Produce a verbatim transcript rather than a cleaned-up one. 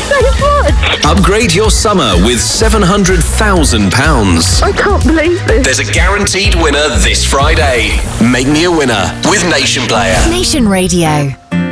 so much. Upgrade your summer with seven hundred thousand pounds. I can't believe this. There's a guaranteed winner this Friday. Make me a winner with Nation Player. Nation Radio.